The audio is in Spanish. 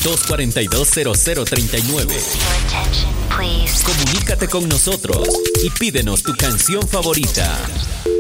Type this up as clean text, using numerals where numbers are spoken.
242-0039. Comunícate con nosotros y pídenos tu canción favorita.